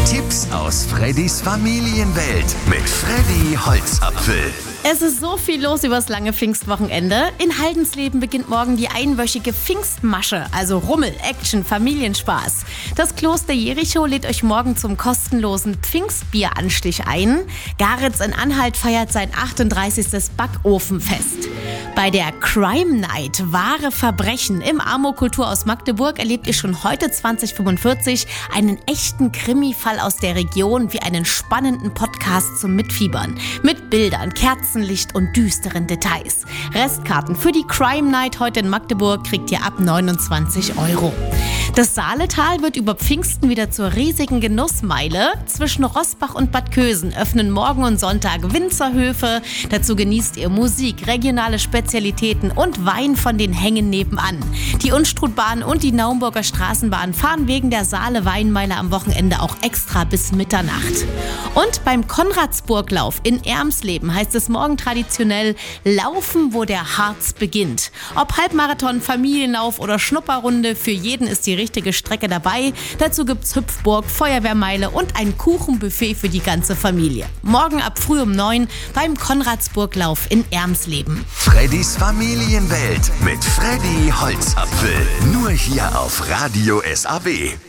Tipps aus Freddys Familienwelt mit Freddy Holzapfel. Es ist so viel los übers lange Pfingstwochenende. In Haldensleben beginnt morgen die einwöchige Pfingstmasche, also Rummel, Action, Familienspaß. Das Kloster Jericho lädt euch morgen zum kostenlosen Pfingstbieranstich ein. Garitz in Anhalt feiert sein 38. Backofenfest. Bei der Crime Night Wahre Verbrechen im Amokkulturhaus Magdeburg erlebt ihr schon heute 2045 einen echten Krimi-Fall aus der Region wie einen spannenden Podcast zum Mitfiebern. Mit Bildern, Kerzenlicht und düsteren Details. Restkarten für die Crime Night heute in Magdeburg kriegt ihr ab 29 €. Das Saaletal wird über Pfingsten wieder zur riesigen Genussmeile. Zwischen Rossbach und Bad Kösen öffnen morgen und Sonntag Winzerhöfe. Dazu genießt ihr Musik, regionale Spezialitäten und Wein von den Hängen nebenan. Die Unstrutbahn und die Naumburger Straßenbahn fahren wegen der Saale-Weinmeile am Wochenende auch extra bis Mitternacht. Und beim Konradsburglauf in Ermsleben heißt es morgen traditionell Laufen, wo der Harz beginnt. Ob Halbmarathon, Familienlauf oder Schnupperrunde, für jeden ist die richtige Strecke dabei. Dazu gibt's Hüpfburg, Feuerwehrmeile und ein Kuchenbuffet für die ganze Familie. Morgen ab früh um 9 beim Konradsburglauf in Ermsleben. Freddys Familienwelt mit Freddy Holzapfel. Nur hier auf Radio SAW.